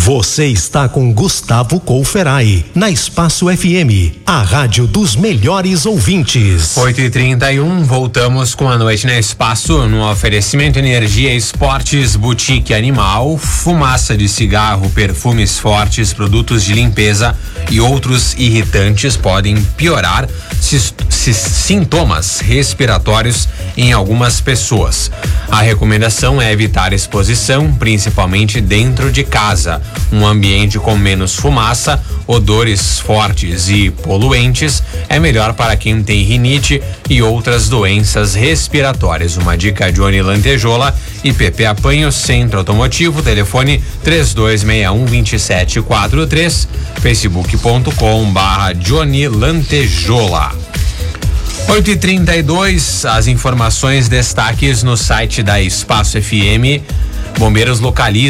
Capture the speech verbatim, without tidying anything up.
Você está com Gustavo Couferai, na Espaço F M, a rádio dos melhores ouvintes. oito e trinta e um, voltamos com a noite na Espaço, no oferecimento Energia Esportes, Boutique Animal, fumaça de cigarro, perfumes fortes, produtos de limpeza e outros irritantes podem piorar sis, sis, sintomas respiratórios em algumas pessoas. A recomendação é evitar exposição, principalmente dentro de casa. Um ambiente com menos fumaça, odores fortes e poluentes é melhor para quem tem rinite e outras doenças respiratórias. Uma dica: Johnny Lantejola e P P Apanho, Centro Automotivo, telefone três dois seis um, dois sete quatro três, facebook ponto com barra Johnny Lantejola. oito e trinta e dois, as informações, destaques no site da Espaço F M. Bombeiros localizam